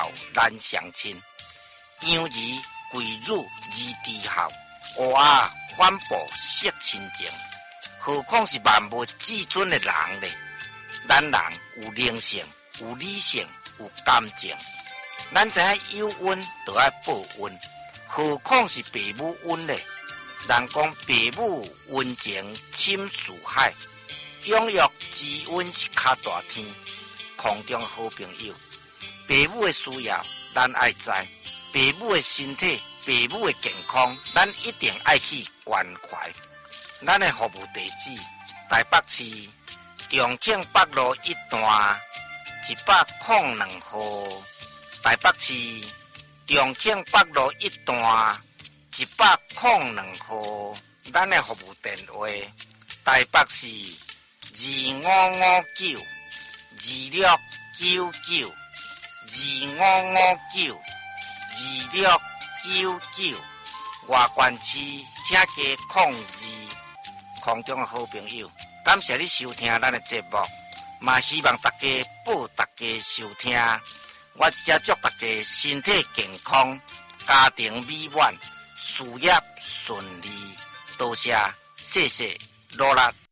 难相亲。杨儿跪乳而低孝，乌鸦反哺惜亲情。何况是万物至尊的人呢？咱人有灵性，有理性，有感情。咱知影有恩就要报恩，何况是父母恩呢？人讲父母恩情深似海，养育之恩是较大天。空中好朋友，父母的需要咱爱知，父母的身体、父母的健康，咱一定爱去关怀。咱的服务地址：台北市重庆北路1段102号。台北市重庆北路1段102号。咱的服务电话：台北市2559269925592699。外县市请加02。空中的好朋友，感谢你收听咱的节目，嘛希望大家报大家收听。我一只祝大家身体健康，家庭美满，事业顺利。多谢，谢谢，努力。